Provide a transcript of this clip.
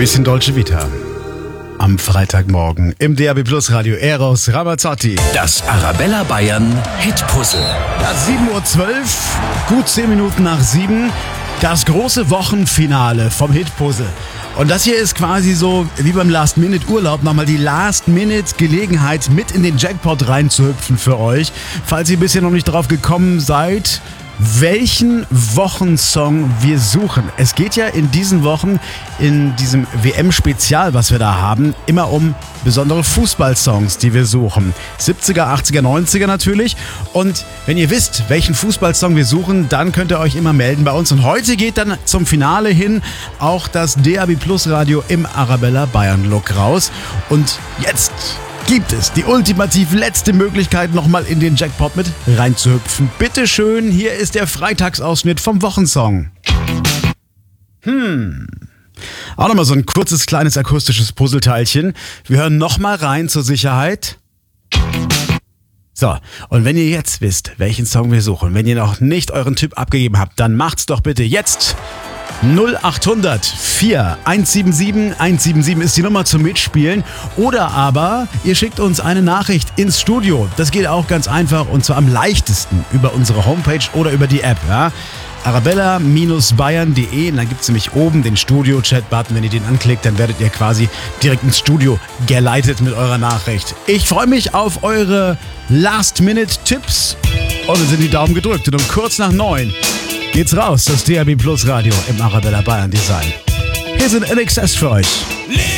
Bisschen Dolce Vita. Am Freitagmorgen im DAB Plus Radio Eros Ramazzotti. Das Arabella Bayern Hitpuzzle. Ja, 7:12 Uhr, gut 10 Minuten nach 7. Das große Wochenfinale vom Hitpuzzle. Und das hier ist quasi so wie beim Last-Minute-Urlaub nochmal die Last-Minute-Gelegenheit, mit in den Jackpot reinzuhüpfen für euch. Falls ihr bisher noch nicht drauf gekommen seid, welchen Wochensong wir suchen. Es geht ja in diesen Wochen, in diesem WM-Spezial, was wir da haben, immer um besondere Fußballsongs, die wir suchen. 70er, 80er, 90er natürlich. Und wenn ihr wisst, welchen Fußballsong wir suchen, dann könnt ihr euch immer melden bei uns. Und heute geht dann zum Finale hin auch das DAB Plus Radio im Arabella Bayern Look raus. Und jetzt gibt es die ultimativ letzte Möglichkeit, nochmal in den Jackpot mit reinzuhüpfen. Bitte schön, hier ist der Freitagsausschnitt vom Wochensong. Auch nochmal so ein kurzes, kleines akustisches Puzzleteilchen. Wir hören nochmal rein zur Sicherheit. So, und wenn ihr jetzt wisst, welchen Song wir suchen, wenn ihr noch nicht euren Tipp abgegeben habt, dann macht's doch bitte jetzt. 0800 4 177 177 ist die Nummer zum Mitspielen. Oder aber ihr schickt uns eine Nachricht ins Studio. Das geht auch ganz einfach und zwar am leichtesten über unsere Homepage oder über die App. Ja? arabella-bayern.de. Und dann gibt es nämlich oben den Studio-Chat-Button. Wenn ihr den anklickt, dann werdet ihr quasi direkt ins Studio geleitet mit eurer Nachricht. Ich freue mich auf eure Last-Minute-Tipps. Und dann sind die Daumen gedrückt. Und um kurz nach 9 geht's raus, das DAB Plus Radio im Arabella Bayern Design. Hier sind NXS für euch.